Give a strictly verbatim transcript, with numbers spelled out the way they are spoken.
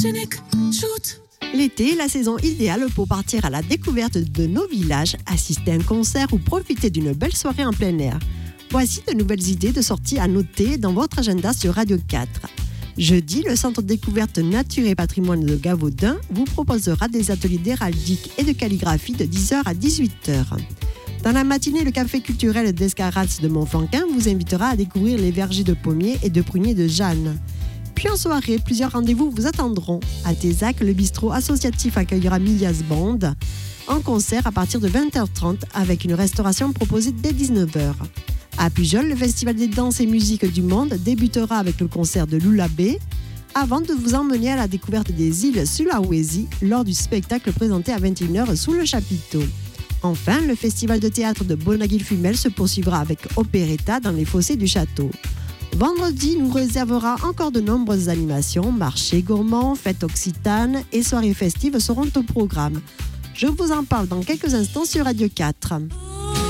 L'été est la saison idéale pour partir à la découverte de nos villages, assister à un concert ou profiter d'une belle soirée en plein air. Voici de nouvelles idées de sortie à noter dans votre agenda sur Radio quatre. Jeudi, le Centre de découverte nature et patrimoine de Gavaudan vous proposera des ateliers d'héraldique et de calligraphie de dix heures à dix-huit heures. Dans la matinée, le café culturel d'Escarats de Montfanquin vous invitera à découvrir les vergers de pommiers et de pruniers de Jeanne. Puis en soirée, plusieurs rendez-vous vous attendront. À Tézac, le bistrot associatif accueillera Milias Band en concert à partir de vingt heures trente avec une restauration proposée dès dix-neuf heures. À Pujol, le festival des danses et musiques du monde débutera avec le concert de Lula B avant de vous emmener à la découverte des îles Sulawesi lors du spectacle présenté à vingt et une heures sous le chapiteau. Enfin, le festival de théâtre de Bonaguil-Fumel se poursuivra avec Opéretta dans les fossés du château. Vendredi nous réservera encore de nombreuses animations, marchés gourmands, fêtes occitanes et soirées festives seront au programme. Je vous en parle dans quelques instants sur Radio quatre.